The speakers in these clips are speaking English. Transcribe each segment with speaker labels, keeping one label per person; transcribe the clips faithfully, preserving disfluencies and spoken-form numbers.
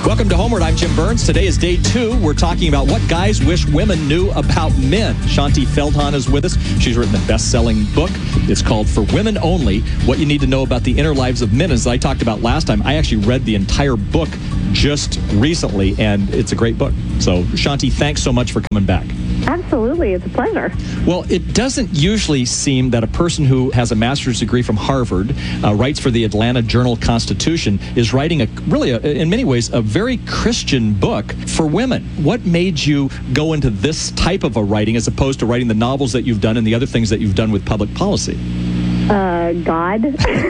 Speaker 1: Welcome to Homeward. I'm Jim Burns. Today is day two. We're talking about what guys wish women knew about men. Shanti Feldhahn is with us. She's written a best-selling book. It's called For Women Only, What You Need to Know About the Inner Lives of Men. As I talked about last time, I actually read the entire book just recently, and it's a great book. So, Shanti, thanks so much for coming back.
Speaker 2: Absolutely. It's a pleasure.
Speaker 1: Well, it doesn't usually seem that a person who has a master's degree from Harvard, uh, writes for the Atlanta Journal-Constitution, is writing a really, a, in many ways, a very Christian book for women. What made you go into this type of a writing as opposed to writing the novels that you've done and the other things that you've done with public policy?
Speaker 2: Uh, God.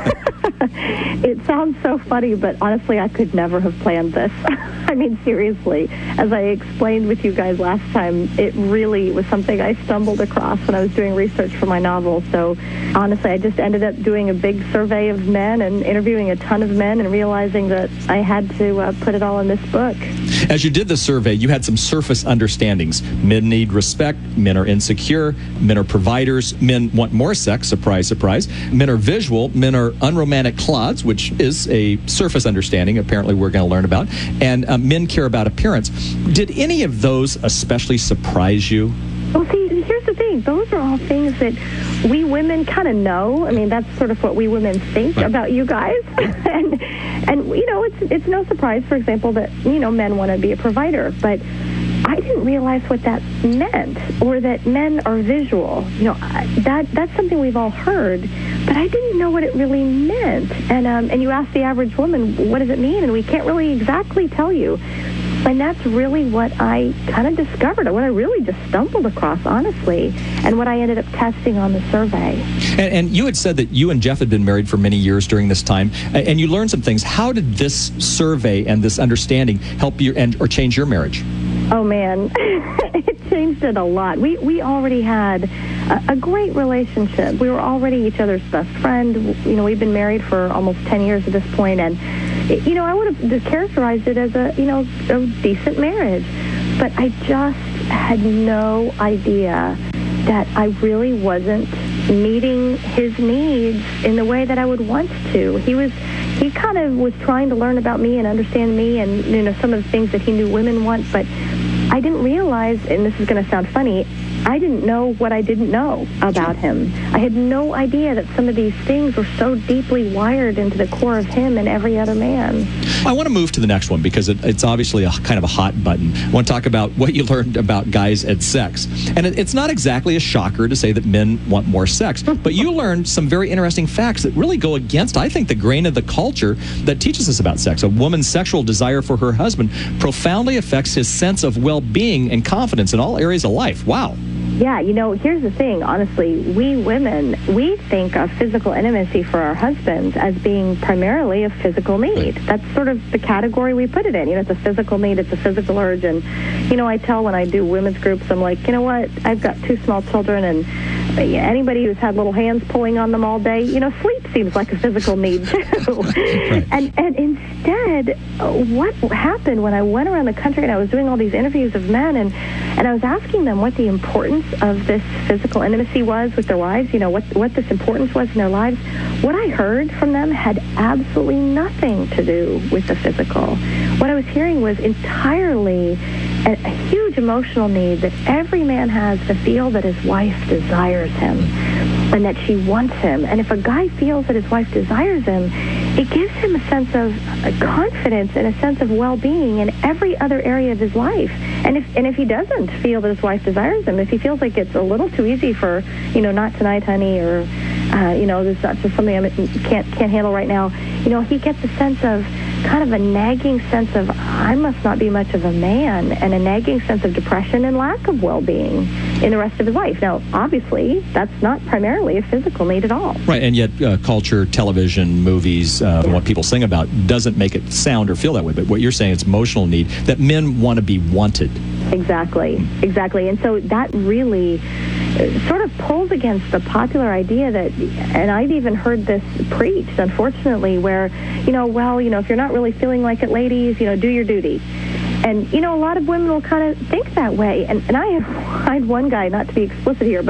Speaker 2: It sounds so funny, but honestly, I could never have planned this. I mean, seriously, as I explained with you guys last time, it really was something I stumbled across when I was doing research for my novel. So honestly, I just ended up doing a big survey of men and interviewing a ton of men and realizing that I had to uh, put it all in this book.
Speaker 1: As you did the survey, you had some surface understandings. Men need respect. Men are insecure. Men are providers. Men want more sex. Surprise, surprise. Men are visual. Men are unromantic clods, which is a surface understanding, apparently we're going to learn about. And uh, men care about appearance. Did any of those especially surprise you?
Speaker 2: Well, see, here's the thing. Those are all things that we women kind of know. I mean, that's sort of what we women think right. about you guys. and, and you know, it's it's no surprise, for example, that, you know, men want to be a provider. But I didn't realize what that meant, or that men are visual. You know, that that's something we've all heard, but I didn't know what it really meant. And um, and you ask the average woman, what does it mean? And we can't really exactly tell you. And that's really what I kind of discovered, what I really just stumbled across, honestly, and what I ended up testing on the survey.
Speaker 1: And, and you had said that you and Jeff had been married for many years during this time, and you learned some things. How did this survey and this understanding help you and or change your marriage?
Speaker 2: Oh, man, it changed it a lot. We we already had a, a great relationship. We were already each other's best friend. You know, we've been married for almost ten years at this point, and, it, you know, I would have characterized it as a, you know, a decent marriage. But I just had no idea that I really wasn't meeting his needs in the way that I would want to. He was... He kind of was trying to learn about me and understand me and, you know, some of the things that he knew women want, but I didn't realize, and this is going to sound funny, I didn't know what I didn't know about him. I had no idea that some of these things were so deeply wired into the core of him and every other man.
Speaker 1: I want to move to the next one because it, it's obviously a kind of a hot button. I want to talk about what you learned about guys and sex. And it, it's not exactly a shocker to say that men want more sex, but you learned some very interesting facts that really go against, I think, the grain of the culture that teaches us about sex. A woman's sexual desire for her husband profoundly affects his sense of well-being and confidence in all areas of life. Wow.
Speaker 2: Yeah, you know, here's the thing. Honestly, we women, we think of physical intimacy for our husbands as being primarily a physical need. That's sort of the category we put it in. You know, it's a physical need, it's a physical urge. And, you know, I tell when I do women's groups, I'm like, you know what, I've got two small children, and anybody who's had little hands pulling on them all day, you know, sleep seems like a physical need, too. Right. And, and instead, what happened when I went around the country and I was doing all these interviews of men, and, and I was asking them what the importance of this physical intimacy was with their wives, you know, what what this importance was in their lives, what I heard from them had absolutely nothing to do with the physical. What I was hearing was entirely a, a huge emotional need that every man has to feel that his wife desires him and that she wants him. And if a guy feels that his wife desires him, it gives him a sense of confidence and a sense of well-being in every other area of his life. And if and if he doesn't feel that his wife desires him, if he feels like it's a little too easy for, you know, not tonight, honey, or, uh, you know, this is just something I can't can't handle right now, you know, he gets a sense of kind of a nagging sense of, I must not be much of a man, and a nagging sense of depression and lack of well-being in the rest of his life. Now, obviously, that's not primarily a physical need at all.
Speaker 1: Right, and yet uh, culture, television, movies, uh, what people sing about doesn't make it sound or feel that way. But what you're saying, it's emotional need, that men want to be wanted.
Speaker 2: Exactly, exactly. And so that really sort of pulls against the popular idea that, and I've even heard this preached, unfortunately, where, you know, well, you know, if you're not really feeling like it, ladies, you know, do your duty. And, you know, a lot of women will kind of think that way. And, and I, have, I had one guy, not to be explicit here, but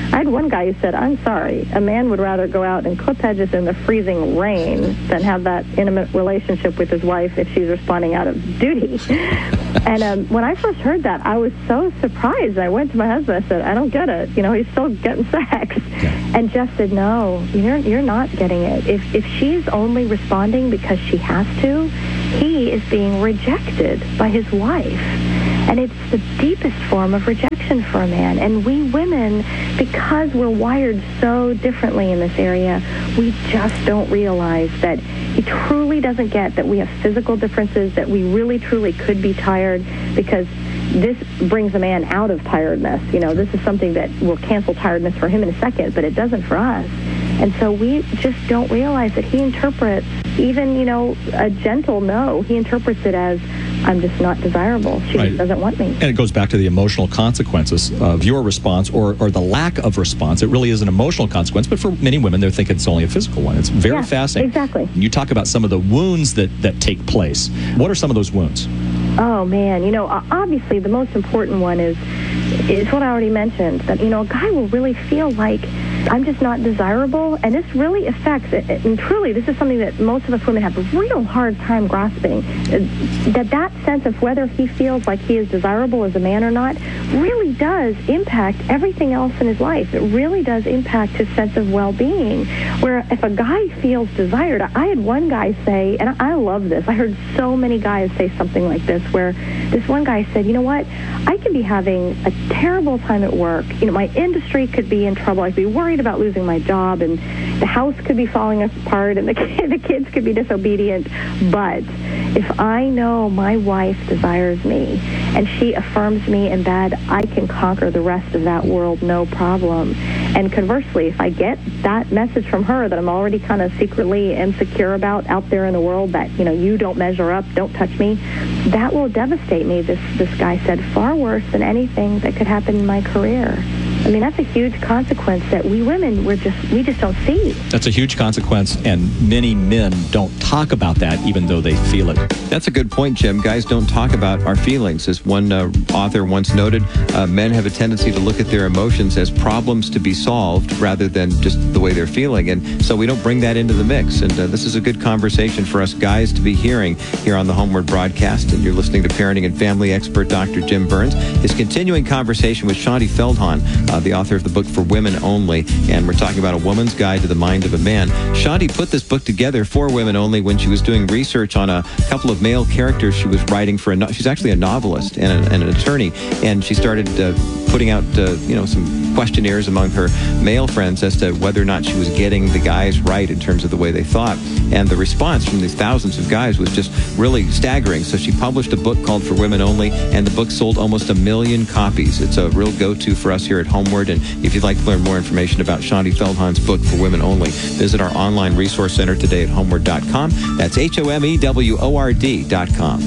Speaker 2: I had one guy who said, I'm sorry, a man would rather go out and clip hedges in the freezing rain than have that intimate relationship with his wife if she's responding out of duty. And um, when I first heard that, I was so surprised. I went to my husband, I said, I don't get it. You know, he's still getting sex. Yeah. And Jeff said, no, you're, you're not getting it. If, if she's only responding because she has to, he is being rejected by his wife. And it's the deepest form of rejection for a man. And we women, because we're wired so differently in this area, we just don't realize that he truly doesn't get that we have physical differences, that we really, truly could be tired, because this brings a man out of tiredness. You know, this is something that will cancel tiredness for him in a second, but it doesn't for us. And so we just don't realize that he interprets even, you know, a gentle no. He interprets it as, I'm just not desirable. She
Speaker 1: right.
Speaker 2: just doesn't want me.
Speaker 1: And it goes back to the emotional consequences of your response or, or the lack of response. It really is an emotional consequence, but for many women, they're thinking it's only a physical one. It's very
Speaker 2: yeah,
Speaker 1: fascinating.
Speaker 2: Exactly.
Speaker 1: You talk about some of the wounds that, that take place. What are some of those wounds?
Speaker 2: Oh, man. You know, obviously the most important one is is what I already mentioned, that, you know, a guy will really feel like I'm just not desirable, and this really affects it. And truly, this is something that most of us women have a real hard time grasping, that that sense of whether he feels like he is desirable as a man or not really does impact everything else in his life. It really does impact his sense of well-being, where if a guy feels desired, I had one guy say, and I love this, I heard so many guys say something like this, where this one guy said, you know what, I could be having a terrible time at work. You know, my industry could be in trouble. I could be worried about losing my job, and the house could be falling apart, and the, the kids could be disobedient. But if I know my wife desires me and she affirms me in bed, I can conquer the rest of that world no problem. And conversely, if I get that message from her that I'm already kind of secretly insecure about out there in the world, that, you know, you don't measure up, don't touch me, that will devastate me, this, this guy said, far worse than anything that could happen in my career. I mean, that's a huge consequence that we women, we're just, we just don't see.
Speaker 1: That's a huge consequence, and many men don't talk about that even though they feel it.
Speaker 3: That's a good point, Jim. Guys don't talk about our feelings. As one uh, author once noted, uh, men have a tendency to look at their emotions as problems to be solved rather than just the way they're feeling. And so we don't bring that into the mix. And uh, this is a good conversation for us guys to be hearing here on the Homeward broadcast. And you're listening to parenting and family expert Doctor Jim Burns. His continuing conversation with Shaunti Feldhahn, uh, the author of the book For Women Only. And we're talking about a woman's guide to the mind of a man. Shaunti put this book together for women only when she was doing research on a couple of male characters she was writing for. A no- she's actually a novelist and, a, and an attorney. And she started uh, putting out, uh, you know, some questionnaires among her male friends as to whether or not she was getting the guys right in terms of the way they thought. And the response from these thousands of guys was just really staggering. So she published a book called For Women Only, and the book sold almost a million copies. It's a real go-to for us here at Homeward. And if you'd like to learn more information about Shaunti Feldhahn's book For Women Only, visit our online resource center today at homeward dot com. That's H O M E W O R D dot com.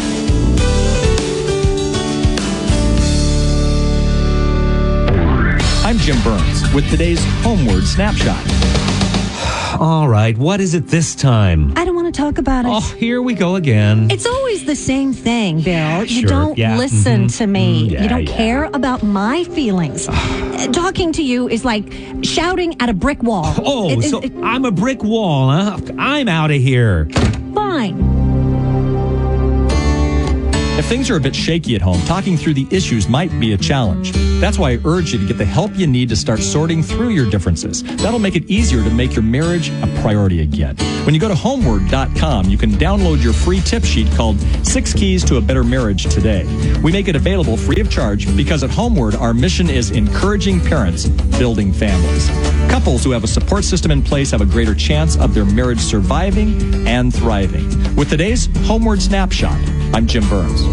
Speaker 1: I'm Jim Burns with today's Homeward Snapshot.
Speaker 4: All right, what is it this time?
Speaker 5: I don't want to talk about it.
Speaker 4: Oh, here we go again.
Speaker 5: It's always the same thing, Bill. You
Speaker 4: Sure,
Speaker 5: don't
Speaker 4: yeah,
Speaker 5: listen
Speaker 4: mhm,
Speaker 5: to me.
Speaker 4: mm, yeah,
Speaker 5: you don't
Speaker 4: yeah.
Speaker 5: care about my feelings. Talking to you is like shouting at a brick wall.
Speaker 4: Oh,
Speaker 5: It- it-
Speaker 4: so
Speaker 5: it-
Speaker 4: I'm a brick wall, huh? I'm out of here.
Speaker 5: fine.
Speaker 1: If things are a bit shaky at home, talking through the issues might be a challenge. That's why I urge you to get the help you need to start sorting through your differences. That'll make it easier to make your marriage a priority again. When you go to homeward dot com, you can download your free tip sheet called Six Keys to a Better Marriage Today. We make it available free of charge because at Homeward, our mission is encouraging parents building families. Couples who have a support system in place have a greater chance of their marriage surviving and thriving. With today's Homeward Snapshot, I'm Jim Burns.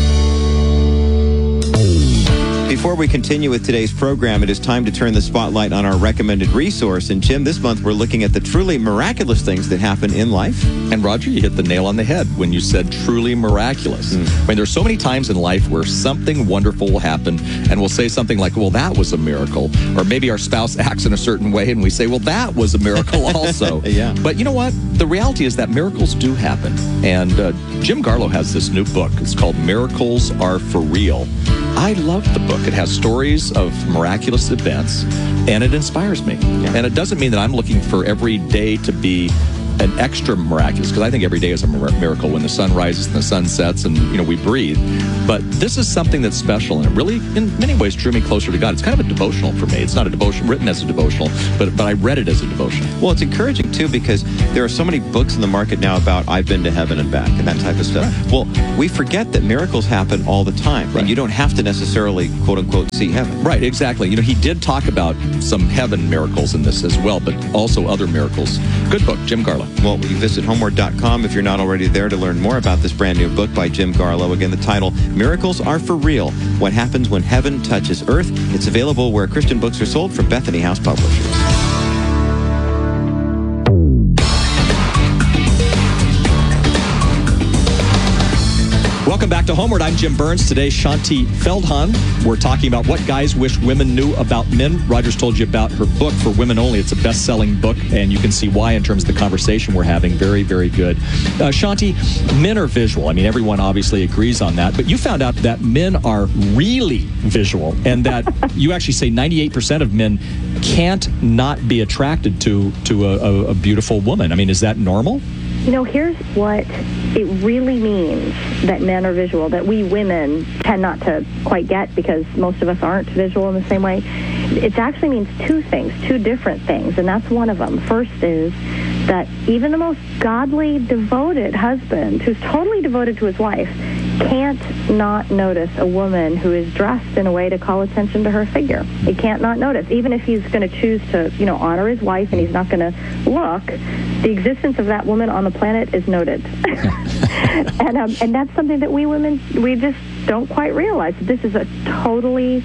Speaker 3: Before we continue with today's program, it is time to turn the spotlight on our recommended resource. And Jim, this month we're looking at the truly miraculous things that happen in life.
Speaker 1: And Roger, you hit the nail on the head when you said truly miraculous. Mm. I mean, there's so many times in life where something wonderful will happen and we'll say something like, well, that was a miracle. Or maybe our spouse acts in a certain way and we say, well, that was a miracle also.
Speaker 3: Yeah.
Speaker 1: But you know what? The reality is that miracles do happen. And uh, Jim Garlow has this new book. It's called Miracles Are For Real. I love the book. It has stories of miraculous events, and it inspires me.
Speaker 3: Yeah.
Speaker 1: And it doesn't mean that I'm looking for every day to be an extra miraculous, because I think every day is a mir- miracle when the sun rises and the sun sets and, you know, we breathe. But this is something that's special, and it really, in many ways, drew me closer to God. It's kind of a devotional for me. It's not a devotion written as a devotional, but but I read it as a devotional.
Speaker 3: Well, it's encouraging, too, because there are so many books in the market now about I've been to heaven and back and that type of stuff.
Speaker 1: Right.
Speaker 3: Well, we forget that miracles happen all the time,
Speaker 1: Right.
Speaker 3: and you don't have to necessarily, quote-unquote, see heaven.
Speaker 1: Right, exactly. You know, he did talk about some heaven miracles in this as well, but also other miracles. Good book, Jim Garlow.
Speaker 3: Well, you visit homeward dot com if you're not already there to learn more about this brand new book by Jim Garlow. Again, the title, Miracles Are For Real, What Happens When Heaven Touches Earth. It's available where Christian books are sold from Bethany House Publishers.
Speaker 1: Welcome back to Homeward. I'm Jim Burns. Today, Shanti Feldhahn. We're talking about what guys wish women knew about men. Rogers told you about her book for women only. It's a best-selling book, and you can see why in terms of the conversation we're having. Very, very good. Uh, Shanti, men are visual. I mean, everyone obviously agrees on that, but you found out that men are really visual, and that you actually say ninety-eight percent of men can't not be attracted to, to a, a, a beautiful woman. I mean, is that normal?
Speaker 2: You know, here's what it really means that men are visual, that we women tend not to quite get because most of us aren't visual in the same way. It actually means two things, two different things, and that's one of them. First is that even the most godly, devoted husband who's totally devoted to his wife can't not notice a woman who is dressed in a way to call attention to her figure. He can't not notice, even if he's going to choose to, you know, honor his wife and he's not going to look. The existence of that woman on the planet is noted. and um, and that's something that we women, we just don't quite realize. This is a totally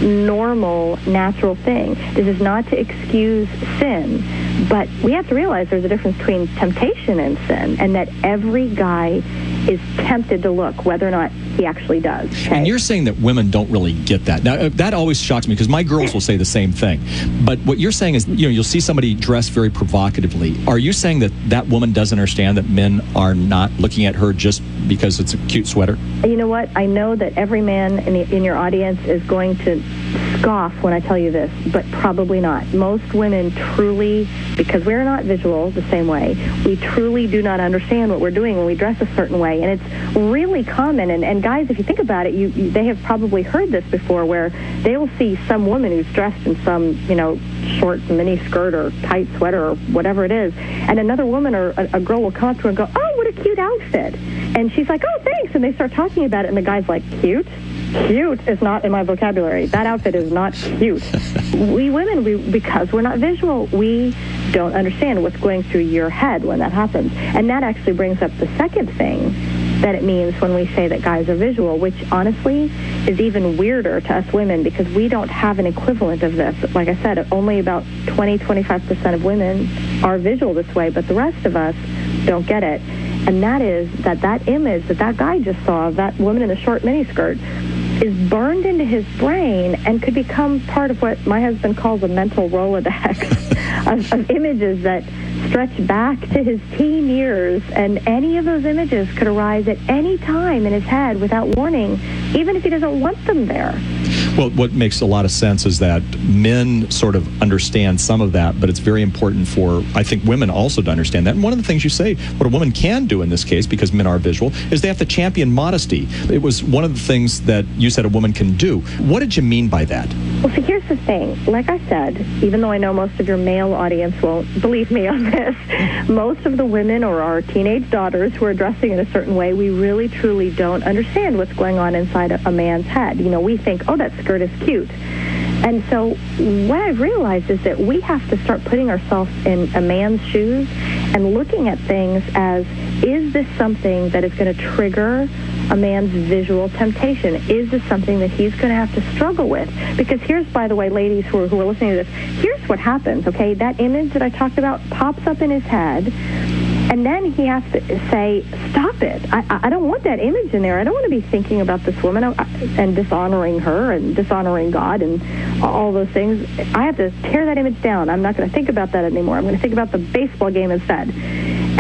Speaker 2: normal, natural thing. This is not to excuse sin, but we have to realize there's a difference between temptation and sin, and that every guy is tempted to look, whether or not he actually does. Okay?
Speaker 1: And you're saying that women don't really get that. Now, uh, that always shocks me because my girls will say the same thing. But what you're saying is, you know, you'll see somebody dressed very provocatively. Are you saying that that woman doesn't understand that men are not looking at her just because it's a cute sweater?
Speaker 2: You know what? I know that every man in, the, in your audience is going to scoff when I tell you this, but probably not. Most women truly, because we're not visual the same way, we truly do not understand what we're doing when we dress a certain way. And it's really common. And, and guys, if you think about it, you, you they have probably heard this before, where they will see some woman who's dressed in some, you know, short mini skirt or tight sweater or whatever it is, and another woman or a, a girl will come up to her and go, "Oh, what a cute outfit." And she's like, "Oh, thanks." And they start talking about it, and the guy's like, "Cute? Cute is not in my vocabulary. That outfit is not cute." We women, we because we're not visual, we don't understand what's going through your head when that happens. And that actually brings up the second thing that it means when we say that guys are visual, which honestly is even weirder to us women because we don't have an equivalent of this. Like I said, only about twenty, twenty-five percent of women are visual this way, but the rest of us don't get it. And that is that that image that that guy just saw of that woman in the short miniskirt is burned into his brain and could become part of what my husband calls a mental Rolodex of, of images that stretch back to his teen years, and any of those images could arise at any time in his head without warning, even if he doesn't want them there.
Speaker 1: Well, what makes a lot of sense is that men sort of understand some of that, but it's very important for, I think, women also to understand that. And one of the things you say, what a woman can do in this case, because men are visual, is they have to champion modesty. It was one of the things that you said a woman can do. What did you mean by that?
Speaker 2: Well, see, here's the thing. Like I said, even though I know most of your male audience won't believe me on this, most of the women or our teenage daughters who are dressing in a certain way, we really, truly don't understand what's going on inside a, a man's head. You know, we think, oh, that skirt is cute. And so what I've realized is that we have to start putting ourselves in a man's shoes and looking at things as, is this something that is going to trigger a man's visual temptation? Is this something that he's going to have to struggle with? Because here's, by the way, ladies who are, who are listening to this, here's what happens, okay? That image that I talked about pops up in his head, and then he has to say, stop it. I, I don't want that image in there. I don't want to be thinking about this woman and dishonoring her and dishonoring God and all those things. I have to tear that image down. I'm not going to think about that anymore. I'm going to think about the baseball game instead.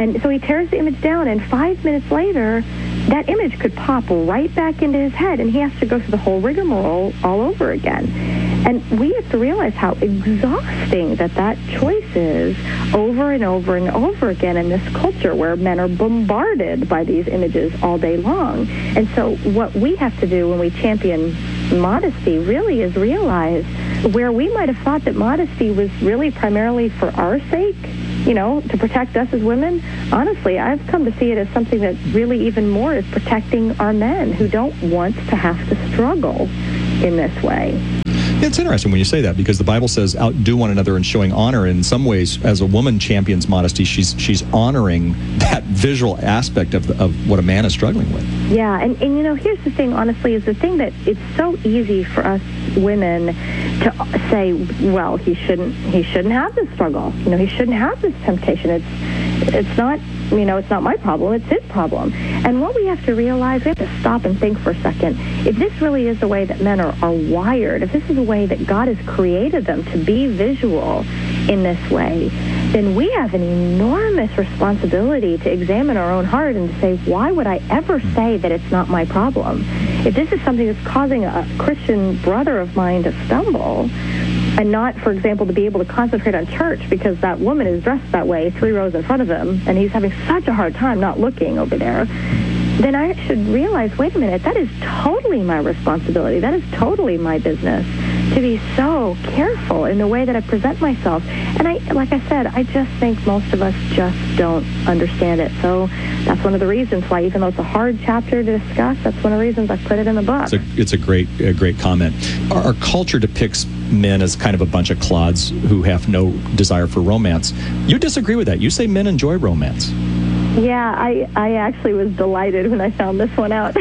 Speaker 2: And so he tears the image down, and five minutes later, that image could pop right back into his head, and he has to go through the whole rigmarole all over again. And we have to realize how exhausting that that choice is over and over and over again in this culture where men are bombarded by these images all day long. And so what we have to do when we champion modesty really is realize where we might have thought that modesty was really primarily for our sake, you know, to protect us as women, honestly, I've come to see it as something that really even more is protecting our men who don't want to have to struggle in this way.
Speaker 1: It's interesting when you say that, because the Bible says outdo one another in showing honor. In some ways, as a woman champions modesty, she's she's honoring that visual aspect of the, of what a man is struggling with.
Speaker 2: Yeah, and, and you know, here's the thing, honestly, is the thing that it's so easy for us women to say, well, he shouldn't he shouldn't have this struggle. You know, he shouldn't have this temptation. It's it's not, you know, it's not my problem, it's his problem. And what we have to realize, we have to stop and think for a second. If this really is the way that men are, are wired, if this is the way that God has created them to be visual in this way, then we have an enormous responsibility to examine our own heart and to say, why would I ever say that it's not my problem? If this is something that's causing a Christian brother of mine to stumble, and not, for example, to be able to concentrate on church because that woman is dressed that way three rows in front of him, and he's having such a hard time not looking over there, then I should realize, wait a minute, that is totally my responsibility. That is totally my business to be so careful in the way that I present myself. And I, like I said, I just think most of us just don't understand it. So that's one of the reasons why, even though it's a hard chapter to discuss, that's one of the reasons I put it in the book.
Speaker 1: It's a, it's a great, a great comment. Our, our culture depicts men as kind of a bunch of clods who have no desire for romance. You disagree with that. You say men enjoy romance.
Speaker 2: Yeah, I, I actually was delighted when I found this one out.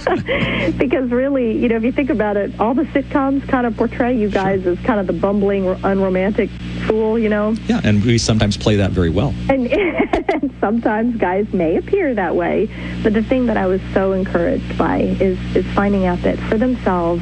Speaker 2: Because really, you know, if you think about it, all the sitcoms kind of portray you guys sure. as kind of the bumbling, unromantic fool, you know?
Speaker 1: Yeah, and we sometimes play that very well.
Speaker 2: And, and sometimes guys may appear that way. But the thing that I was so encouraged by is, is finding out that for themselves,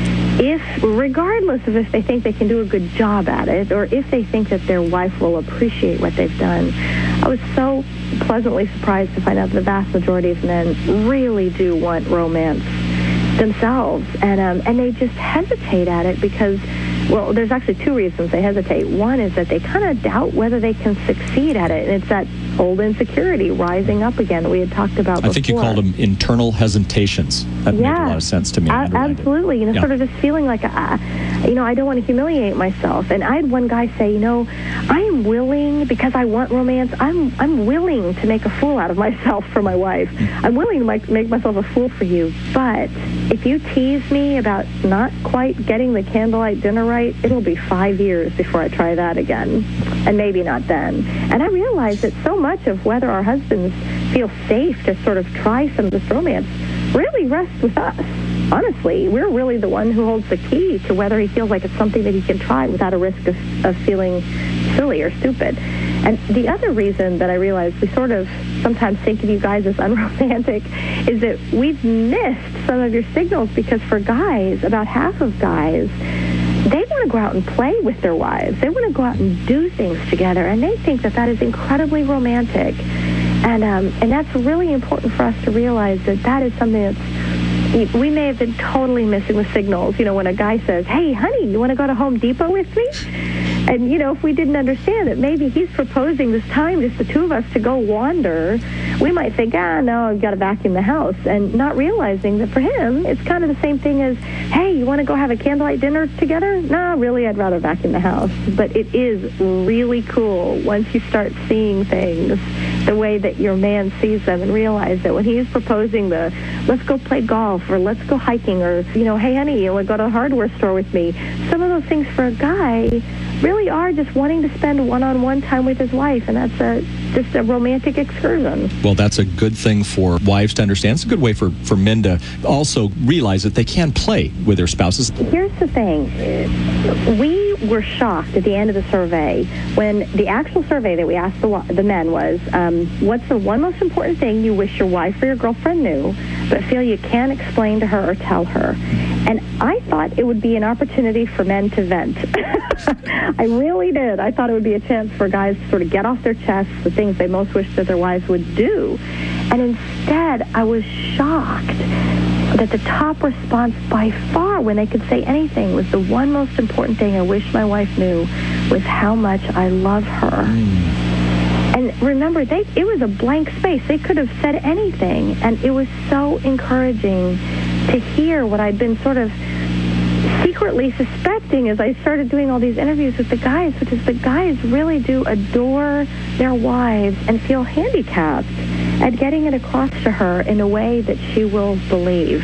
Speaker 2: if, regardless of if they think they can do a good job at it, or if they think that their wife will appreciate what they've done, I was so pleasantly surprised to find out the vast majority of men really do want romance themselves, and um, and they just hesitate at it because, well, there's actually two reasons they hesitate. One is that they kind of doubt whether they can succeed at it, and it's that old insecurity rising up again that we had talked about before.
Speaker 1: I think you called them internal hesitations. That
Speaker 2: yeah,
Speaker 1: made a lot of sense to me.
Speaker 2: A- absolutely. You know,
Speaker 1: yeah.
Speaker 2: sort of this feeling like, uh, you know, I don't want to humiliate myself. And I had one guy say, you know, I am willing, because I want romance, I'm I'm willing to make a fool out of myself for my wife. Mm-hmm. I'm willing to make, make myself a fool for you. But if you tease me about not quite getting the candlelight dinner right, it'll be five years before I try that again. And maybe not then. And I realized that so much of whether our husbands feel safe to sort of try some of this romance really rests with us. Honestly, we're really the one who holds the key to whether he feels like it's something that he can try without a risk of, of feeling silly or stupid. And the other reason that I realized we sort of sometimes think of you guys as unromantic is that we've missed some of your signals, because for guys, about half of guys, they want to go out and play with their wives. They want to go out and do things together, and they think that that is incredibly romantic. And um, and that's really important for us to realize that that is something that's, we may have been totally missing the signals. You know, when a guy says, hey, honey, you want to go to Home Depot with me? And, you know, if we didn't understand that maybe he's proposing this time, just the two of us, to go wander, we might think, ah, no, I've got to vacuum the house, and not realizing that for him, it's kind of the same thing as, hey, you want to go have a candlelight dinner together? No, really, I'd rather vacuum the house. But it is really cool once you start seeing things the way that your man sees them, and realize that when he's proposing the, let's go play golf, or let's go hiking, or, you know, hey, honey, you want to go to a hardware store with me? Some of those things for a guy really are just wanting to spend one-on-one time with his wife, and that's a just a romantic excursion.
Speaker 1: Well, that's a good thing for wives to understand. It's a good way for, for men to also realize that they can play with their spouses.
Speaker 2: Here's the thing. We were shocked at the end of the survey when the actual survey that we asked the, the men was, um, what's the one most important thing you wish your wife or your girlfriend knew, but feel you can't explain to her or tell her? And I thought it would be an opportunity for men to vent. I really did. I thought it would be a chance for guys to sort of get off their chests the things they most wish that their wives would do. And instead, I was shocked that the top response by far when they could say anything was the one most important thing I wish my wife knew was how much I love her. Mm. And remember, they it was a blank space. They could have said anything. And it was so encouraging to hear what I'd been sort of secretly suspecting as I started doing all these interviews with the guys, which is the guys really do adore their wives and feel handicapped at getting it across to her in a way that she will believe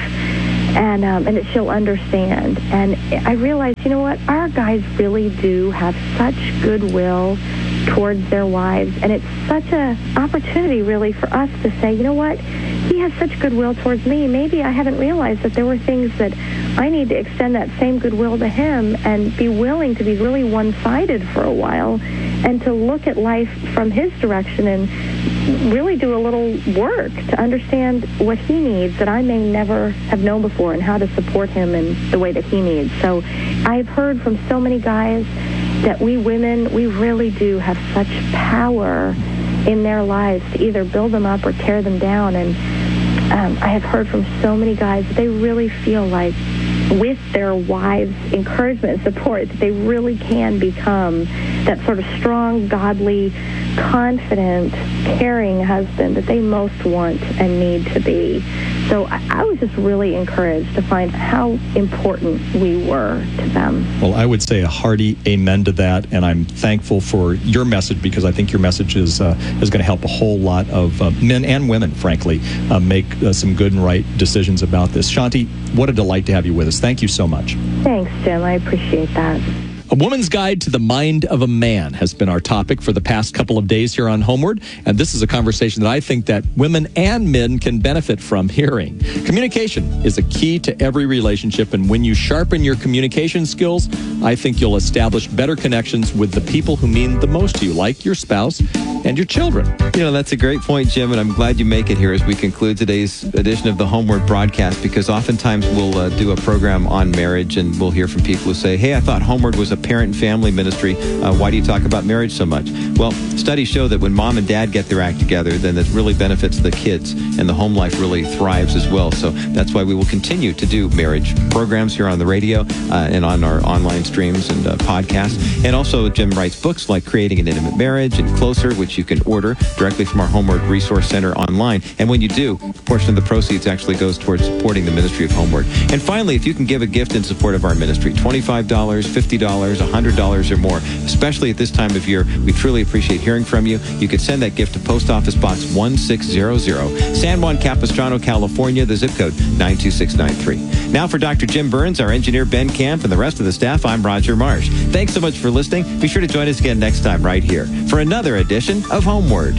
Speaker 2: and um, and that she'll understand. And I realized, you know what, our guys really do have such goodwill towards their wives, and it's such an opportunity really for us to say, you know what, he has such goodwill towards me. Maybe I haven't realized that there were things that I need to extend that same goodwill to him and be willing to be really one-sided for a while and to look at life from his direction and really do a little work to understand what he needs that I may never have known before and how to support him in the way that he needs. So I've heard from so many guys that we women, we really do have such power in their lives to either build them up or tear them down. And um, I have heard from so many guys that they really feel like with their wives' encouragement and support that they really can become that sort of strong, godly, confident, caring husband that they most want and need to be. So I, I was just really encouraged to find how important we were to them.
Speaker 1: Well, I would say a hearty amen to that, and I'm thankful for your message because I think your message is uh, is going to help a whole lot of uh, men and women, frankly, uh, make uh, some good and right decisions about this. Shanti, what a delight to have you with us. Thank you so much.
Speaker 2: Thanks, Jim. I appreciate that.
Speaker 1: A Woman's Guide to the Mind of a Man has been our topic for the past couple of days here on Homeward, and this is a conversation that I think that women and men can benefit from hearing. Communication is a key to every relationship, and when you sharpen your communication skills, I think you'll establish better connections with the people who mean the most to you, like your spouse and your children.
Speaker 3: You know, that's a great point, Jim, and I'm glad you make it here as we conclude today's edition of the Homeward broadcast, because oftentimes we'll uh, do a program on marriage and we'll hear from people who say, hey, I thought Homeward was a parent and family ministry. Uh, why do you talk about marriage so much? Well, studies show that when mom and dad get their act together, then it really benefits the kids, and the home life really thrives as well. So that's why we will continue to do marriage programs here on the radio uh, and on our online streams and uh, podcasts. And also, Jim writes books like Creating an Intimate Marriage and Closer, which you can order directly from our Homeward Resource Center online. And when you do, a portion of the proceeds actually goes towards supporting the ministry of Homeward. And finally, if you can give a gift in support of our ministry, twenty-five dollars, fifty dollars, one hundred dollars or more, especially at this time of year, we truly appreciate hearing from you. You could send that gift to Post Office Box one six zero zero, San Juan Capistrano, California, the zip code nine two six nine three. Now for Doctor Jim Burns, our engineer Ben Camp, and the rest of the staff, I'm Roger Marsh. Thanks so much for listening. Be sure to join us again next time right here for another edition of Homeward.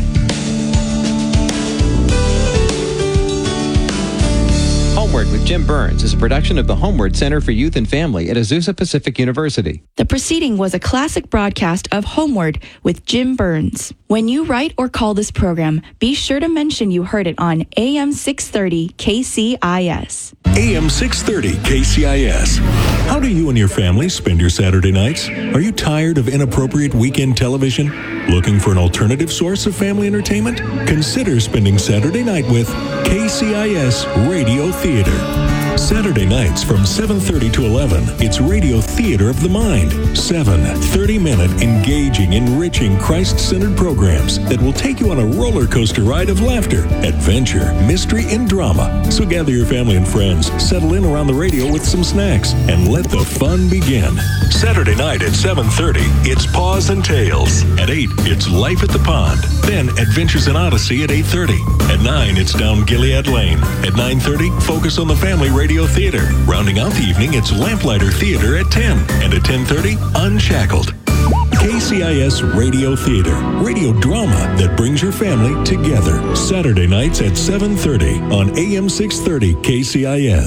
Speaker 3: Homeward with Jim Burns is a production of the Homeward Center for Youth and Family at Azusa Pacific University.
Speaker 6: The preceding was a classic broadcast of Homeward with Jim Burns. When you write or call this program, be sure to mention you heard it on A M six thirty K C I S.
Speaker 7: A M six thirty K C I S. How do you and your family spend your Saturday nights? Are you tired of inappropriate weekend television? Looking for an alternative source of family entertainment? Consider spending Saturday night with K C I S Radio Theater. Saturday nights from seven thirty to eleven, it's Radio Theater of the Mind. Seven thirty-minute, engaging, enriching, Christ-centered programs that will take you on a roller coaster ride of laughter, adventure, mystery, and drama. So gather your family and friends, settle in around the radio with some snacks, and let the fun begin. Saturday night at seven thirty, it's Paws and Tales. At eight, it's Life at the Pond. Then Adventures in Odyssey at eight thirty. At nine, it's Down Gilead Lane. At nine thirty, Focus on the Family Radio Theater. Rounding out the evening, it's Lamplighter Theater at ten. And at ten thirty, Unshackled. K C I S Radio Theater. Radio drama that brings your family together. Saturday nights at seven thirty on A M six thirty K C I S.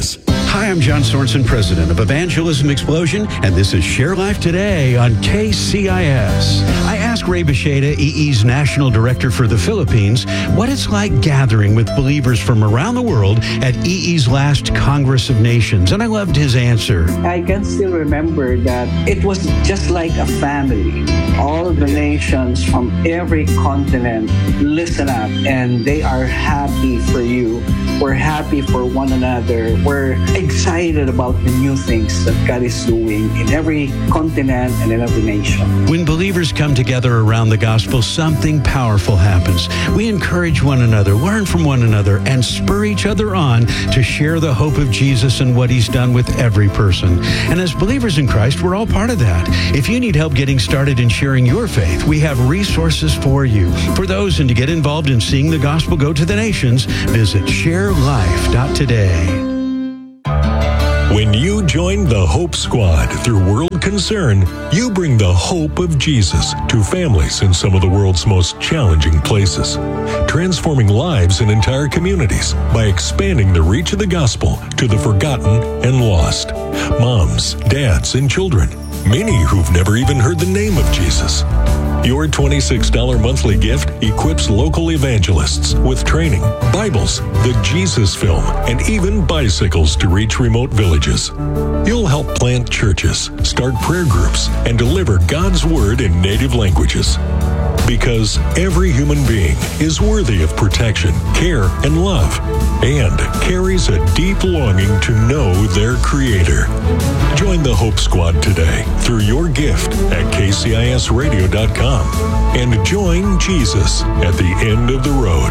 Speaker 8: Hi, I'm John Sorensen, president of Evangelism Explosion, and this is Share Life Today on K C I S. I asked Ray Becheda, E E's national director for the Philippines, what it's like gathering with believers from around the world at E E's last Congress of Nations, and I loved his answer.
Speaker 9: I can still remember that it was just like a family. All the nations from every continent listen up, and they are happy for you. We're happy for one another. We're excited about the new things that God is doing in every continent and in every nation.
Speaker 8: When believers come together around the gospel, something powerful happens. We encourage one another, learn from one another, and spur each other on to share the hope of Jesus and what he's done with every person. And as believers in Christ, we're all part of that. If you need help getting started in sharing your faith, we have resources for you. For those and to get involved in seeing the gospel go to the nations, visit share life dot today.
Speaker 7: When you join the Hope Squad through World Concern, you bring the hope of Jesus to families in some of the world's most challenging places, transforming lives and entire communities by expanding the reach of the gospel to the forgotten and lost. Moms, dads, and children, many who've never even heard the name of Jesus. Your twenty-six dollars monthly gift equips local evangelists with training, Bibles, the Jesus film, and even bicycles to reach remote villages. You'll help plant churches, start prayer groups, and deliver God's Word in native languages. Because every human being is worthy of protection, care, and love, and carries a deep longing to know their Creator. Join the Hope Squad today through your gift at K C I S radio dot com and join Jesus at the end of the road.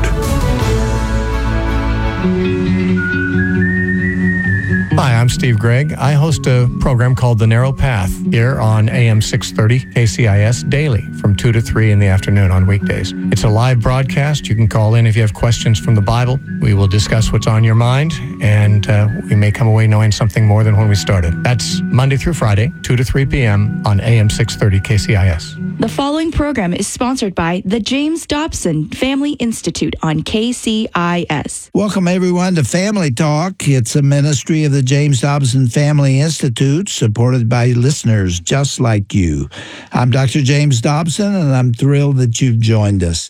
Speaker 10: Hi, I'm Steve Gregg. I host a program called The Narrow Path here on A M six thirty K C I S daily from two to three in the afternoon on weekdays. It's a live broadcast. You can call in if you have questions from the Bible. We will discuss what's on your mind, and uh, we may come away knowing something more than when we started. That's Monday through Friday, two to three p.m. on A M six thirty K C I S.
Speaker 6: The following program is sponsored by the James Dobson Family Institute on K C I S.
Speaker 11: Welcome, everyone, to Family Talk. It's a ministry of the James Dobson Family Institute, supported by listeners just like you. I'm Doctor James Dobson, and I'm thrilled that you've joined us.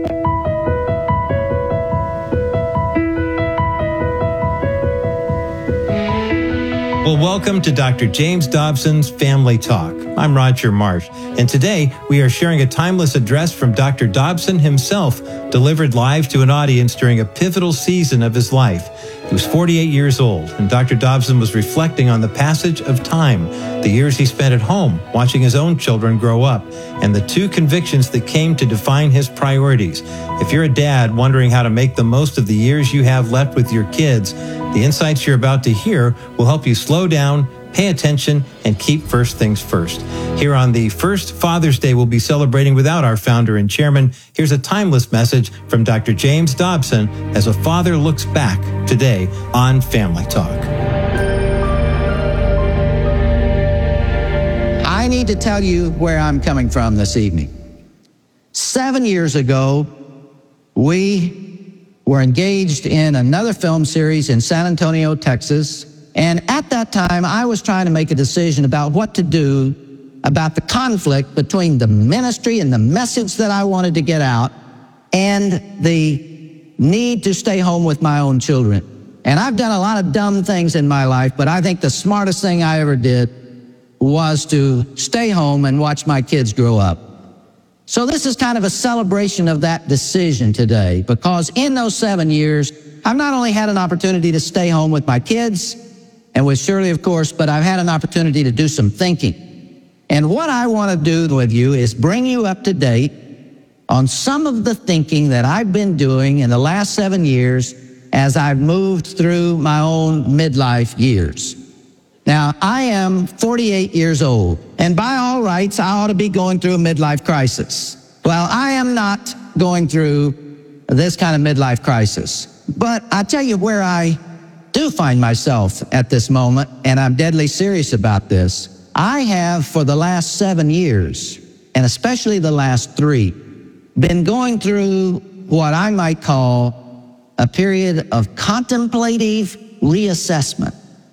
Speaker 12: Well, welcome to Doctor James Dobson's Family Talk. I'm Roger Marsh, and today we are sharing a timeless address from Doctor Dobson himself, delivered live to an audience during a pivotal season of his life. He was forty-eight years old, and Doctor Dobson was reflecting on the passage of time, the years he spent at home, watching his own children grow up, and the two convictions that came to define his priorities. If you're a dad wondering how to make the most of the years you have left with your kids, the insights you're about to hear will help you slow down, pay attention, and keep first things first. Here on the first Father's Day we'll be celebrating without our founder and chairman, here's a timeless message from Doctor James Dobson as a father looks back today on Family Talk.
Speaker 13: I need to tell you where I'm coming from this evening. Seven years ago, we were engaged in another film series in San Antonio, Texas. And at that time, I was trying to make a decision about what to do about the conflict between the ministry and the message that I wanted to get out and the need to stay home with my own children. And I've done a lot of dumb things in my life, but I think the smartest thing I ever did was to stay home and watch my kids grow up. So this is kind of a celebration of that decision today, because in those seven years, I've not only had an opportunity to stay home with my kids, and with Shirley, of course, but I've had an opportunity to do some thinking. And what I want to do with you is bring you up to date on some of the thinking that I've been doing in the last seven years as I've moved through my own midlife years. Now, I am forty-eight years old, and by all rights, I ought to be going through a midlife crisis. Well, I am not going through this kind of midlife crisis. But I tell you where I do find myself at this moment, and I'm deadly serious about this. I have, for the last seven years, and especially the last three, been going through what I might call a period of contemplative reassessment.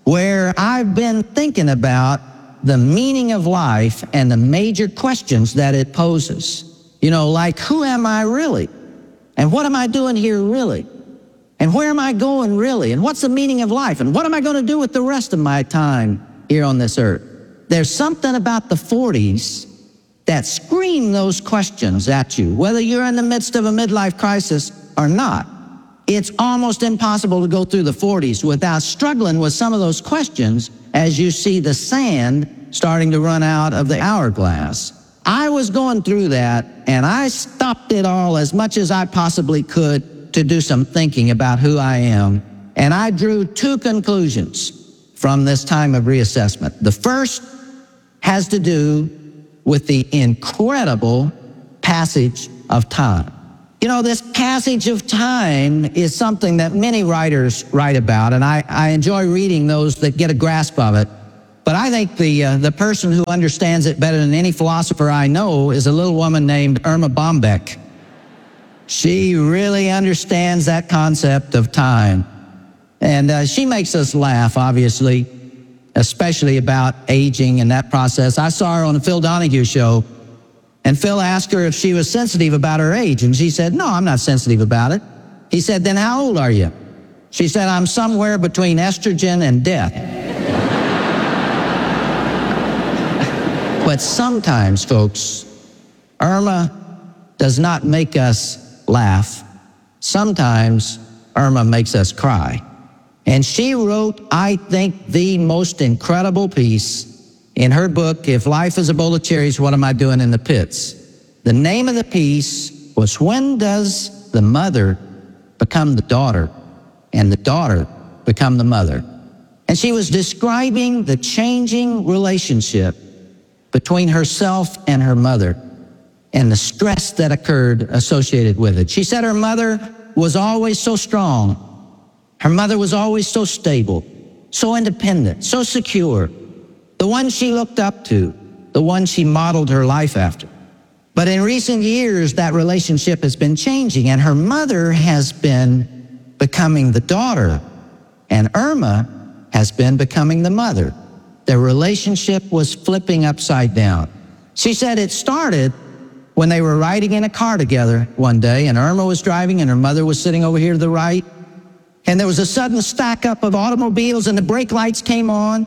Speaker 13: where I've been thinking about the meaning of life and the major questions that it poses. You know, like, who am I really? And what am I doing here really? And where am I going really? And what's the meaning of life? And what am I going to do with the rest of my time here on this earth? There's something about the forties that scream those questions at you, whether you're in the midst of a midlife crisis or not. It's almost impossible to go through the forties without struggling with some of those questions as you see the sand starting to run out of the hourglass. I was going through that, and I stopped it all as much as I possibly could to do some thinking about who I am. And I drew two conclusions from this time of reassessment. The first has to do with the incredible passage of time. You know, this passage of time is something that many writers write about, and I, I enjoy reading those that get a grasp of it. But I think the, uh, the person who understands it better than any philosopher I know is a little woman named Erma Bombeck. She really understands that concept of time. And uh, she makes us laugh, obviously, especially about aging and that process. I saw her on the Phil Donahue show, and Phil asked her if she was sensitive about her age, and she said, no, I'm not sensitive about it. He said, then how old are you? She said, I'm somewhere between estrogen and death. But sometimes, folks, Irma does not make us laugh. Sometimes Irma makes us cry. And she wrote, I think, the most incredible piece in her book, If Life is a Bowl of Cherries, What Am I Doing in the Pits? The name of the piece was, When Does the Mother Become the Daughter, and the Daughter Become the Mother? And she was describing the changing relationship between herself and her mother and the stress that occurred associated with it. She said her mother was always so strong. Her mother was always so stable, so independent, so secure, the one she looked up to, the one she modeled her life after. But in recent years, that relationship has been changing, and her mother has been becoming the daughter, and Irma has been becoming the mother. Their relationship was flipping upside down. She said it started when they were riding in a car together one day, and Irma was driving and her mother was sitting over here to the right. And there was a sudden stack up of automobiles, and the brake lights came on.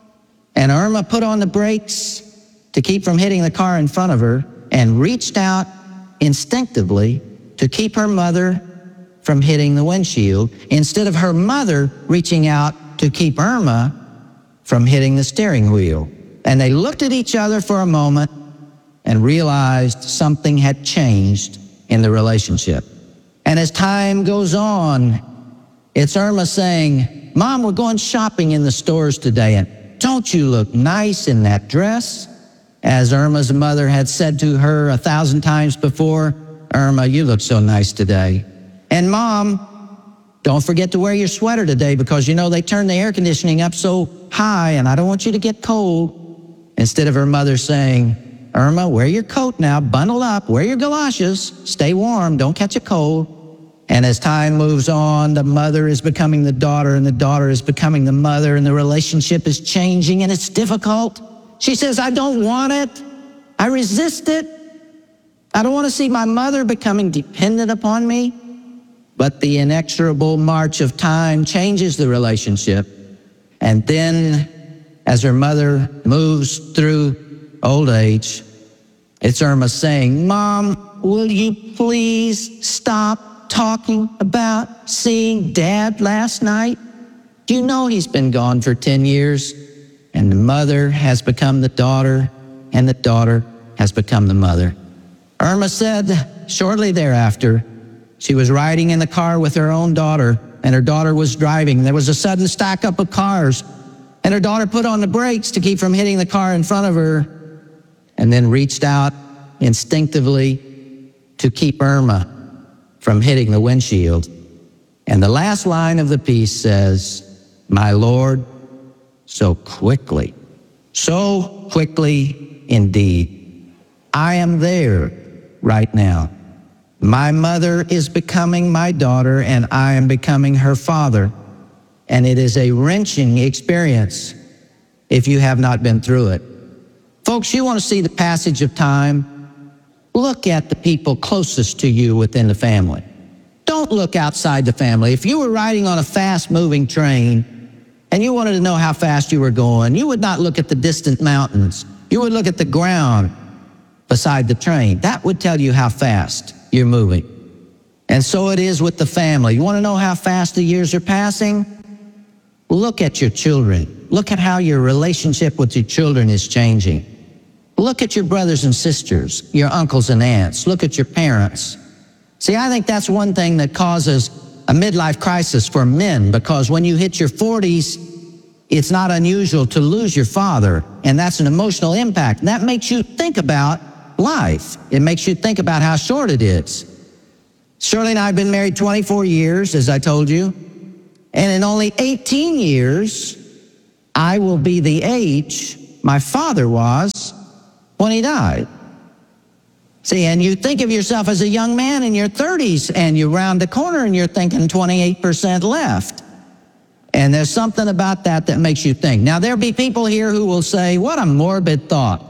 Speaker 13: And Irma put on the brakes to keep from hitting the car in front of her and reached out instinctively to keep her mother from hitting the windshield, instead of her mother reaching out to keep Irma from hitting the steering wheel. And they looked at each other for a moment and realized something had changed in the relationship. And as time goes on, it's Irma saying, Mom, we're going shopping in the stores today, and don't you look nice in that dress? As Irma's mother had said to her a thousand times before, Irma, you look so nice today. And Mom, don't forget to wear your sweater today, because you know they turn the air conditioning up so high and I don't want you to get cold. Instead of her mother saying, Irma, wear your coat now, bundle up, wear your galoshes, stay warm, don't catch a cold. And as time moves on, the mother is becoming the daughter, and the daughter is becoming the mother, and the relationship is changing, and it's difficult. She says, I don't want it. I resist it. I don't want to see my mother becoming dependent upon me. But the inexorable march of time changes the relationship. And then, as her mother moves through old age, it's Irma saying, Mom, will you please stop talking about seeing Dad last night? Do you know he's been gone for ten years? And the mother has become the daughter, and the daughter has become the mother. Irma said shortly thereafter, she was riding in the car with her own daughter, and her daughter was driving. There was a sudden stack up of cars, and her daughter put on the brakes to keep from hitting the car in front of her, and then reached out instinctively to keep Irma from hitting the windshield. And the last line of the piece says, My Lord, so quickly, so quickly indeed. I am there right now. My mother is becoming my daughter, and I am becoming her father. and it is a wrenching experience if you have not been through it. Folks, you want to see the passage of time? Look at the people closest to you within the family. Don't look outside the family. If you were riding on a fast-moving train and you wanted to know how fast you were going, you would not look at the distant mountains. You would look at the ground beside the train. That would tell you how fast you're moving. And so it is with the family. You want to know how fast the years are passing? Look at your children. Look at how your relationship with your children is changing. Look at your brothers and sisters, your uncles and aunts. Look at your parents. See, I think that's one thing that causes a midlife crisis for men, because when you hit your forties, it's not unusual to lose your father, and that's an emotional impact. And that makes you think about life. It makes you think about how short it is. Shirley and I have been married twenty-four years, as I told you, and in only eighteen years, I will be the age my father was when he died. See, and you think of yourself as a young man in your thirties, and you round the corner and you're thinking twenty-eight percent left. And there's something about that that makes you think. Now, there'll be people here who will say, what a morbid thought.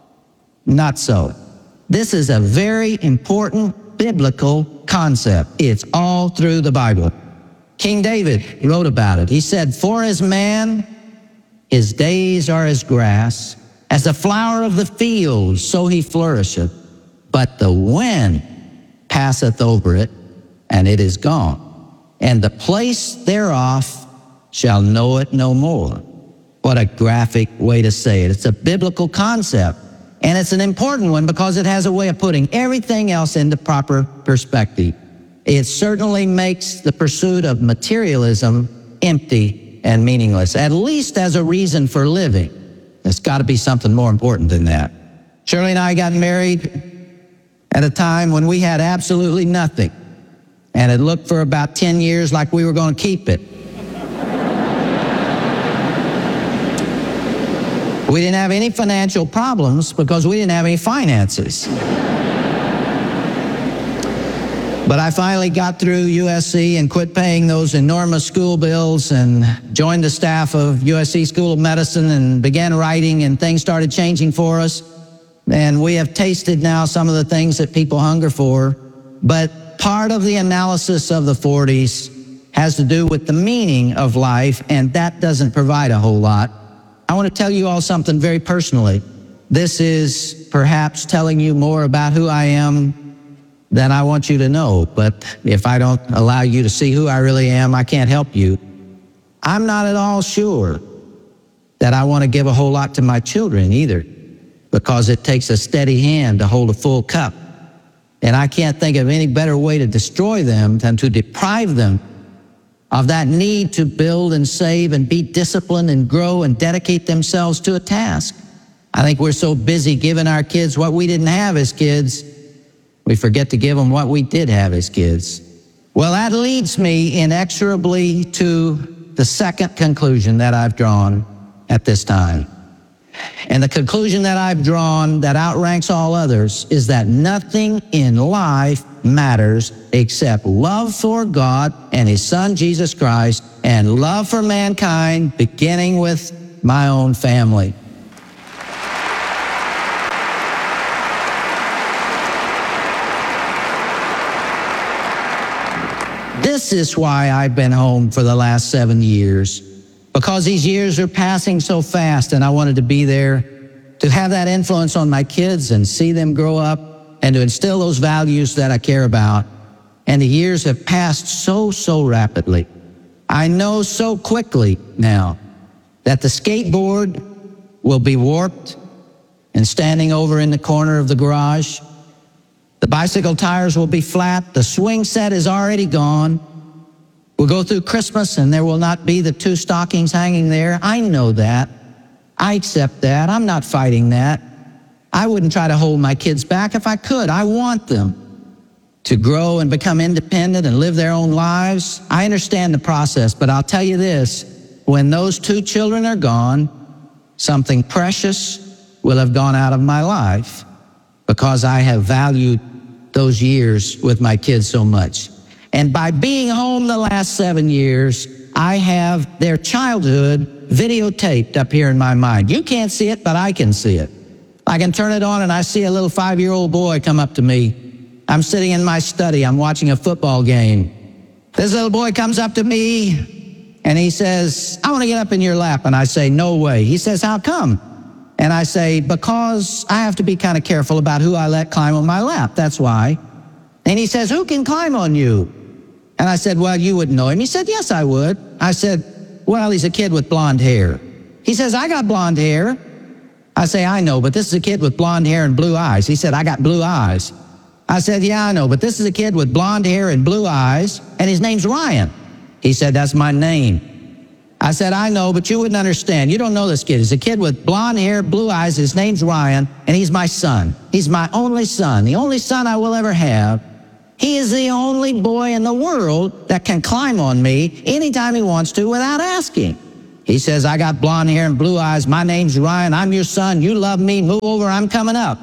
Speaker 13: Not so. This is a very important biblical concept. It's all through the Bible. King David wrote about it. He said, for as man, his days are as grass, as the flower of the field, so he flourisheth. But the wind passeth over it, and it is gone. And the place thereof shall know it no more. What a graphic way to say it. It's a biblical concept, and it's an important one because it has a way of putting everything else into proper perspective. It certainly makes the pursuit of materialism empty and meaningless, at least as a reason for living. There's got to be something more important than that. Shirley and I got married at a time when we had absolutely nothing, and it looked for about ten years like we were going to keep it. We didn't have any financial problems because we didn't have any finances. But I finally got through U S C and quit paying those enormous school bills and joined the staff of U S C School of Medicine and began writing, and things started changing for us. And we have tasted now some of the things that people hunger for. But part of the analysis of the forties has to do with the meaning of life, and that doesn't provide a whole lot. I want to tell you all something very personally. This is perhaps telling you more about who I am than I want you to know, but if I don't allow you to see who I really am, I can't help you. I'm not at all sure that I want to give a whole lot to my children either, because it takes a steady hand to hold a full cup. And I can't think of any better way to destroy them than to deprive them of that need to build and save and be disciplined and grow and dedicate themselves to a task. I think we're so busy giving our kids what we didn't have as kids, we forget to give them what we did have as kids. Well, that leads me inexorably to the second conclusion that I've drawn at this time. And the conclusion that I've drawn that outranks all others is that nothing in life matters except love for God and His Son, Jesus Christ, and love for mankind, beginning with my own family. This is why I've been home for the last seven years. Because these years are passing so fast, and I wanted to be there to have that influence on my kids and see them grow up and to instill those values that I care about. And the years have passed so, so rapidly. I know so quickly now that the skateboard will be warped and standing over in the corner of the garage. The bicycle tires will be flat. The swing set is already gone. We'll go through Christmas and there will not be the two stockings hanging there. I know that. I accept that. I'm not fighting that. I wouldn't try to hold my kids back if I could. I want them to grow and become independent and live their own lives. I understand the process, but I'll tell you this. When those two children are gone, something precious will have gone out of my life because I have valued those years with my kids so much. And by being home the last seven years, I have their childhood videotaped up here in my mind. You can't see it, but I can see it. I can turn it on and I see a little five-year-old boy come up to me. I'm sitting in my study. I'm watching a football game. This little boy comes up to me and he says, I want to get up in your lap. And I say, no way. He says, how come? And I say, because I have to be kind of careful about who I let climb on my lap. That's why. And he says, who can climb on you? And I said, well, you wouldn't know him. He said, yes, I would. I said, well, he's a kid with blonde hair. He says, I got blonde hair. I say, I know, but this is a kid with blonde hair and blue eyes. He said, I got blue eyes. I said, yeah, I know, but this is a kid with blonde hair and blue eyes, and his name's Ryan. He said, that's my name. I said, I know, but you wouldn't understand. You don't know this kid. He's a kid with blonde hair, blue eyes. His name's Ryan, and he's my son. He's my only son, the only son I will ever have. He is the only boy in the world that can climb on me anytime he wants to without asking. He says, I got blonde hair and blue eyes. My name's Ryan. I'm your son. You love me. Move over. I'm coming up.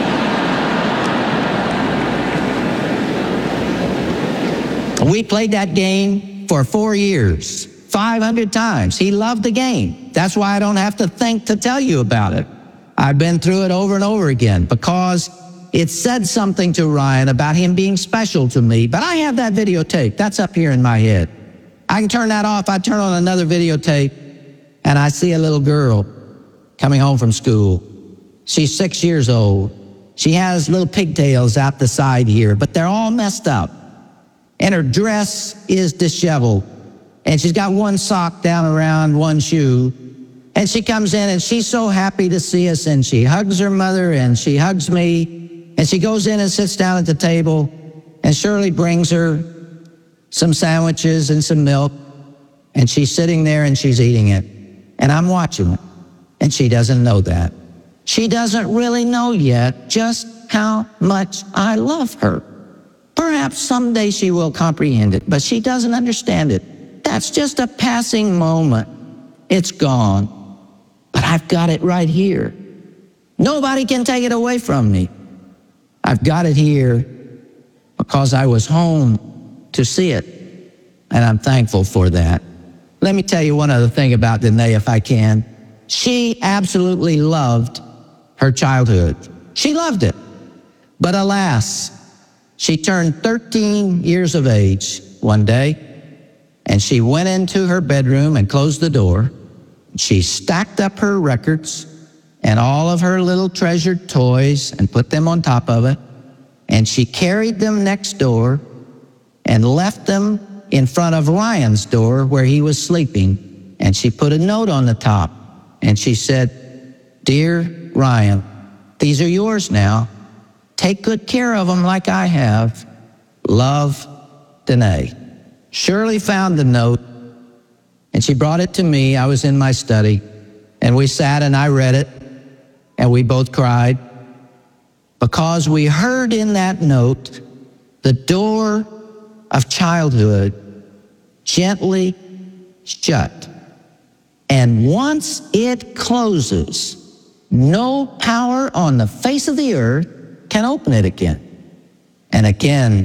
Speaker 13: We played that game for four years, five hundred times. He loved the game. That's why I don't have to think to tell you about it. I've been through it over and over again because it said something to Ryan about him being special to me. But I have that videotape. That's up here in my head. I can turn that off. I turn on another videotape, and I see a little girl coming home from school. She's six years old. She has little pigtails out the side here, but they're all messed up. And her dress is disheveled. And she's got one sock down around one shoe. And she comes in, and she's so happy to see us, and she hugs her mother, and she hugs me. And she goes in and sits down at the table, and Shirley brings her some sandwiches and some milk. And she's sitting there, and she's eating it. And I'm watching it. And she doesn't know that. She doesn't really know yet just how much I love her. Perhaps someday she will comprehend it, but she doesn't understand it. That's just a passing moment. It's gone. But I've got it right here. Nobody can take it away from me. I've got it here because I was home to see it, and I'm thankful for that. Let me tell you one other thing about Danae, if I can. She absolutely loved her childhood. She loved it. But alas, she turned thirteen years of age one day, and she went into her bedroom and closed the door. She stacked up her records and all of her little treasured toys and put them on top of it, and she carried them next door and left them in front of Ryan's door where he was sleeping, and she put a note on the top, and she said, Dear Ryan, these are yours now. Take good care of them like I have. Love, Danae. Shirley found the note, and she brought it to me. I was in my study, and we sat and I read it, and we both cried because we heard in that note the door of childhood gently shut. And once it closes, no power on the face of the earth can open it again. And again,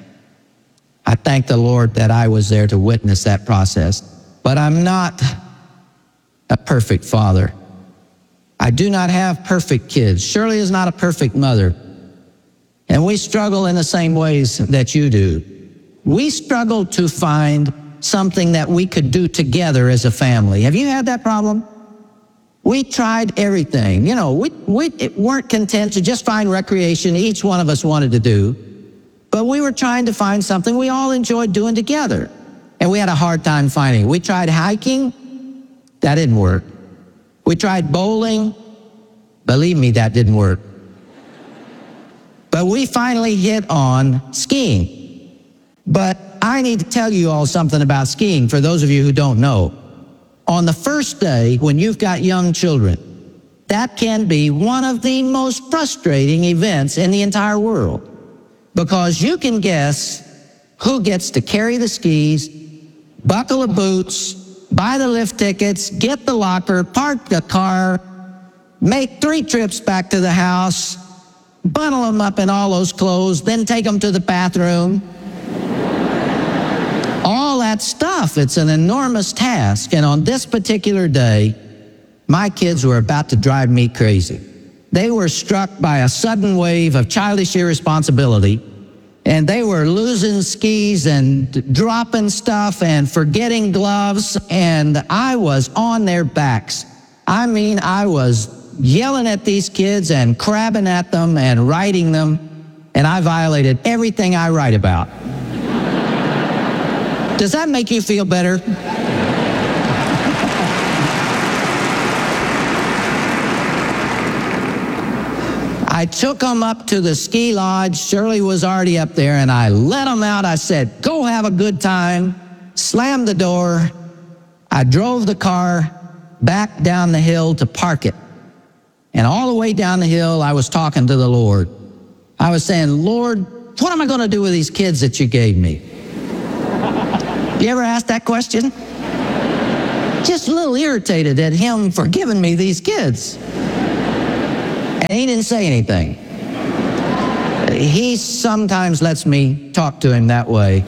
Speaker 13: I thank the Lord that I was there to witness that process. But I'm not a perfect father. I do not have perfect kids. Shirley is not a perfect mother. And we struggle in the same ways that you do. We struggle to find something that we could do together as a family. Have you had that problem? We tried everything. You know, we, we weren't content to just find recreation each one of us wanted to do, but we were trying to find something we all enjoyed doing together. And we had a hard time finding it. We tried hiking. That didn't work. We tried bowling. Believe me, that didn't work. But we finally hit on skiing. But I need to tell you all something about skiing for those of you who don't know. On the first day, when you've got young children, that can be one of the most frustrating events in the entire world, because you can guess who gets to carry the skis, buckle the boots, buy the lift tickets, get the locker, park the car, make three trips back to the house, bundle them up in all those clothes, then take them to the bathroom. All that stuff. tough. It's an enormous task. And on this particular day, my kids were about to drive me crazy. They were struck by a sudden wave of childish irresponsibility, and they were losing skis and dropping stuff and forgetting gloves, and I was on their backs. I mean, I was yelling at these kids and crabbing at them and writing them, and I violated everything I write about. Does that make you feel better? I took them up to the ski lodge. Shirley was already up there, and I let them out. I said, go have a good time. Slammed the door. I drove the car back down the hill to park it. And all the way down the hill, I was talking to the Lord. I was saying, Lord, what am I going to do with these kids that you gave me? You ever ask that question? Just a little irritated at him for giving me these kids. And he didn't say anything. He sometimes lets me talk to him that way.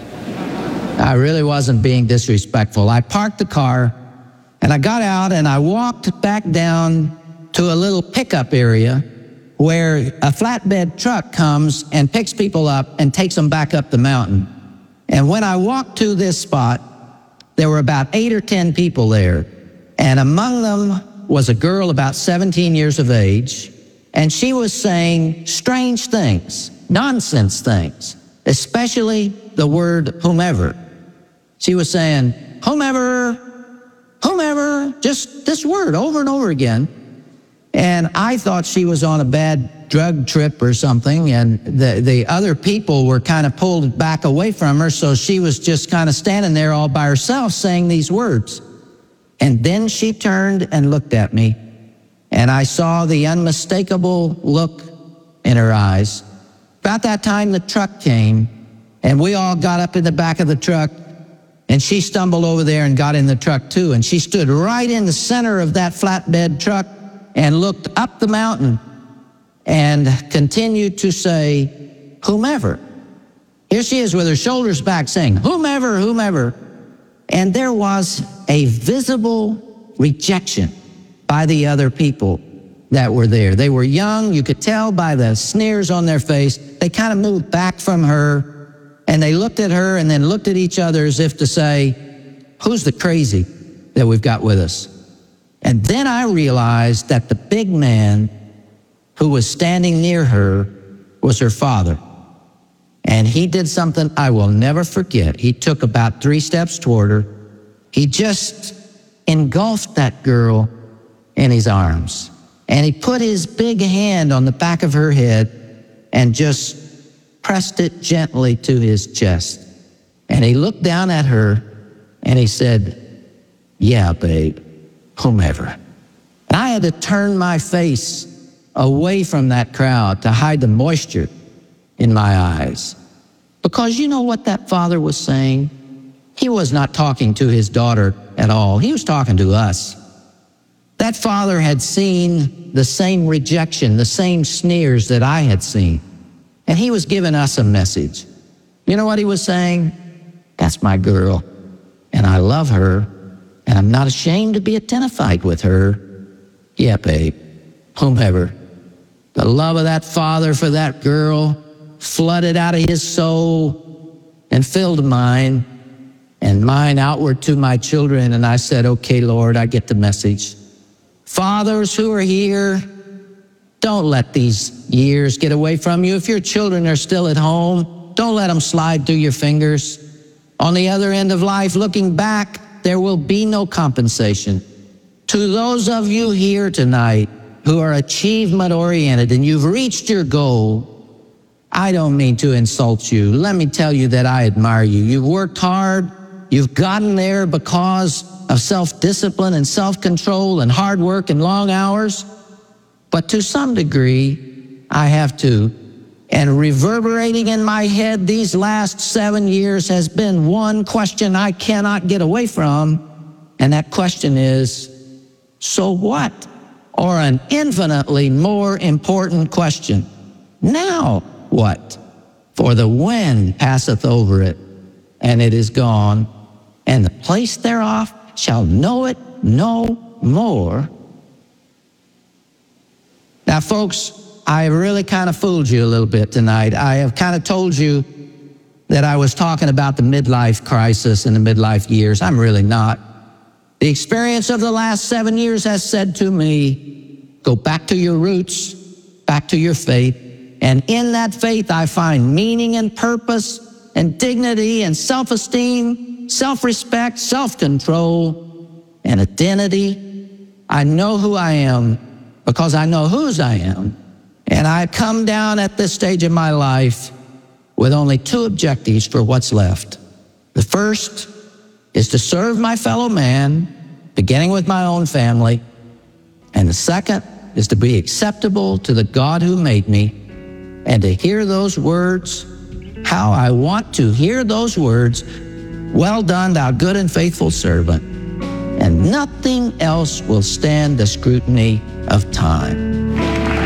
Speaker 13: I really wasn't being disrespectful. I parked the car, and I got out, and I walked back down to a little pickup area where a flatbed truck comes and picks people up and takes them back up the mountain. And when I walked to this spot, there were about eight or ten people there. And among them was a girl about seventeen years of age. And she was saying strange things, nonsense things, especially the word whomever. She was saying, whomever, whomever, just this word over and over again. And I thought she was on a bad drug trip or something, and the, the other people were kind of pulled back away from her, so she was just kind of standing there all by herself saying these words. And then she turned and looked at me, and I saw the unmistakable look in her eyes. About that time, the truck came, and we all got up in the back of the truck, and she stumbled over there and got in the truck too, and she stood right in the center of that flatbed truck and looked up the mountain and continued to say, whomever. Here she is with her shoulders back saying, whomever, whomever. And there was a visible rejection by the other people that were there. They were young. You could tell by the sneers on their face. They kind of moved back from her, and they looked at her and then looked at each other as if to say, who's the crazy that we've got with us? And then I realized that the big man who was standing near her was her father. And he did something I will never forget. He took about three steps toward her. He just engulfed that girl in his arms. And he put his big hand on the back of her head and just pressed it gently to his chest. And he looked down at her and he said, yeah, babe, whomever. And I had to turn my face away from that crowd to hide the moisture in my eyes. Because you know what that father was saying? He was not talking to his daughter at all. He was talking to us. That father had seen the same rejection, the same sneers that I had seen. And he was giving us a message. You know what he was saying? That's my girl, and I love her, and I'm not ashamed to be identified with her. Yeah, babe, whomever. The love of that father for that girl flooded out of his soul and filled mine, and mine outward to my children. And I said, okay, Lord, I get the message. Fathers who are here, don't let these years get away from you. If your children are still at home, don't let them slide through your fingers. On the other end of life, looking back, there will be no compensation. To those of you here tonight who are achievement-oriented and you've reached your goal, I don't mean to insult you. Let me tell you that I admire you. You've worked hard. You've gotten there because of self-discipline and self-control and hard work and long hours. But to some degree, I have too. And reverberating in my head these last seven years has been one question I cannot get away from. And that question is, so what? Or an infinitely more important question, now what? For the wind passeth over it, and it is gone, and the place thereof shall know it no more. Now, folks, I really kind of fooled you a little bit tonight. I have kind of told you that I was talking about the midlife crisis and the midlife years. I'm really not. The experience of the last seven years has said to me, go back to your roots, back to your faith. And in that faith, I find meaning and purpose and dignity and self-esteem, self-respect, self-control, and identity. I know who I am because I know whose I am. And I come down at this stage of my life with only two objectives for what's left. The first is to serve my fellow man, beginning with my own family. And the second is to be acceptable to the God who made me, and to hear those words, how I want to hear those words, well done, thou good and faithful servant. And nothing else will stand the scrutiny of time.